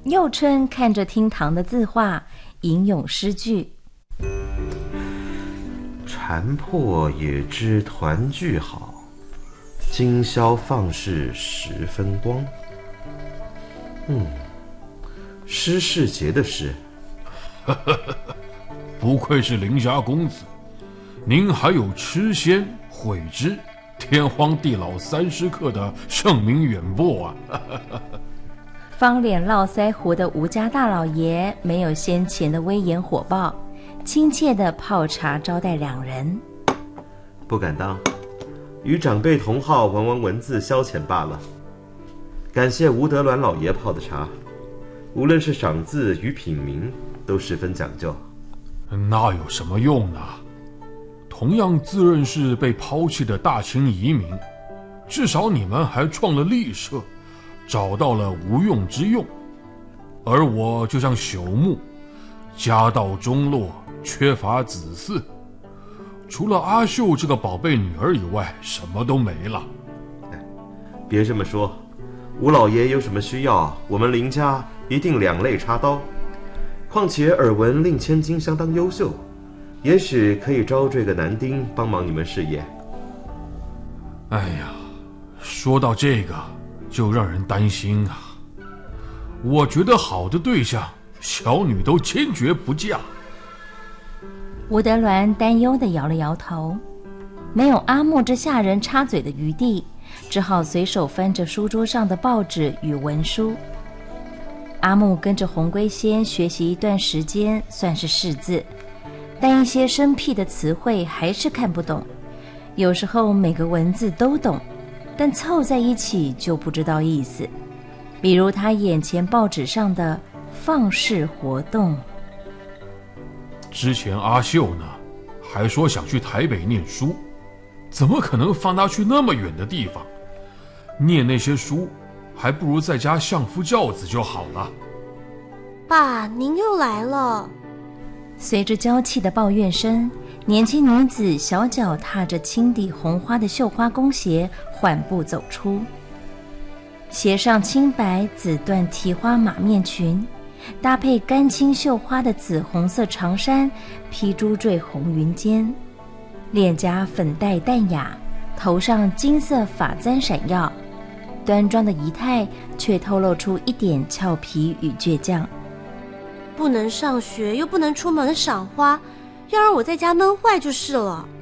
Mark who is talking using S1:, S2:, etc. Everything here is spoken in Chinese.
S1: 幼春看着厅堂的字画，吟咏诗句：
S2: 禅破也知团聚好，今宵放肆十分光。诗是节的诗。
S3: 不愧是林家公子，您还有痴仙、悔之、天荒地老30刻的盛名远播啊！
S1: 方脸络腮胡的吴家大老爷没有先前的威严火爆，亲切地泡茶招待两人。
S2: 不敢当，与长辈同好玩玩文字消遣罢了。感谢吴德銮老爷泡的茶，无论是赏字与品茗都十分讲究。
S3: 那有什么用呢？同样自认是被抛弃的大清遗民，至少你们还创了立社，找到了无用之用。而我就像朽木，家道中落，缺乏子嗣，除了阿秀这个宝贝女儿以外，什么都没了。
S2: 别这么说，吴老爷有什么需要，我们林家一定两肋插刀。况且耳闻令千金相当优秀，也许可以招赘个男丁帮忙你们事业。
S3: 哎呀，说到这个就让人担心啊。我觉得好的对象，小女都坚决不嫁。
S1: 吴德銮担忧地摇了摇头，没有阿木这下人插嘴的余地，只好随手翻着书桌上的报纸与文书。阿木跟着洪龟仙学习一段时间，算是识字，但一些生僻的词汇还是看不懂。有时候每个文字都懂，但凑在一起就不知道意思。比如他眼前报纸上的放式活动。
S3: 之前阿秀呢，还说想去台北念书，怎么可能放他去那么远的地方？念那些书，还不如在家相夫教子就好了。
S4: 爸，您又来了。
S1: 随着娇气的抱怨声，年轻女子小脚踏着青底红花的绣花弓鞋缓步走出，鞋上青白紫缎提花马面裙，搭配干青绣花的紫红色长衫，披珠坠红云肩，脸颊粉黛淡雅，头上金色发簪闪耀，端庄的仪态却透露出一点俏皮与倔强。
S4: 不能上学又不能出门赏花，要让我在家闷坏就是了。